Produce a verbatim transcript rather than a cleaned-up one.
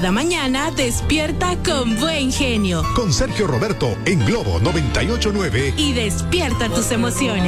Cada mañana despierta con buen genio. Con Sergio Roberto en Globo noventa y ocho punto nueve. Y despierta tus emociones.